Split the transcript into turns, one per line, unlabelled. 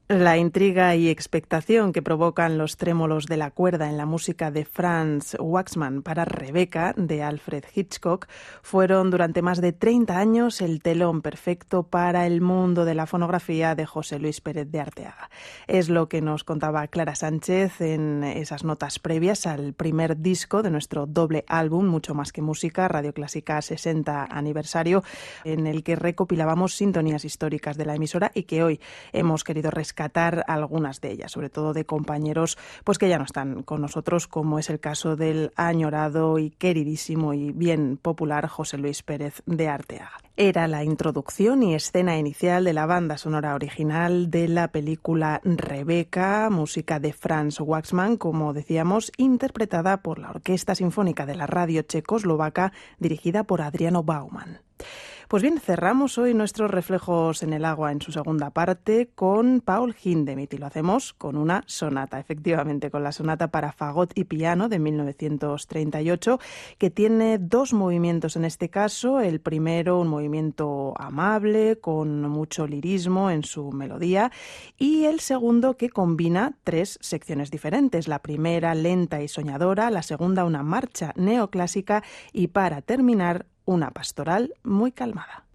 La intriga y expectación que provocan los trémolos de la cuerda en la música de Franz Waxman para Rebecca, de Alfred Hitchcock, fueron durante más de 30 años el telón perfecto para el mundo de la fonografía de José Luis Pérez de Arteaga. Es lo que nos contaba Clara Sánchez en esas notas previas al primer disco de nuestro doble álbum, Mucho más que música, Radio Clásica 60 aniversario, en el que recopilábamos sintonías históricas de la emisora y que hoy hemos querido rescatar algunas de ellas, sobre todo de compañeros pues que ya no están con nosotros, como es el caso del añorado y queridísimo y bien popular José Luis Pérez de Arteaga. Era la introducción y escena inicial de la banda sonora original de la película Rebecca, música de Franz Waxman, como decíamos, interpretada por la Orquesta Sinfónica de la Radio Checoslovaca, dirigida por Adriano Bauman. Pues bien, cerramos hoy nuestros reflejos en el agua en su segunda parte con Paul Hindemith y lo hacemos con una sonata, efectivamente, con la sonata para fagot y piano de 1938, que tiene dos movimientos en este caso. El primero, un movimiento amable, con mucho lirismo en su melodía, y el segundo que combina tres secciones diferentes. La primera, lenta y soñadora, la segunda, una marcha neoclásica y para terminar, una pastoral muy calmada.